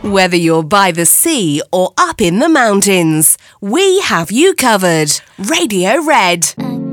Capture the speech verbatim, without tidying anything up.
Whether you're by the sea or up in the mountains, we have you covered. Radio Red.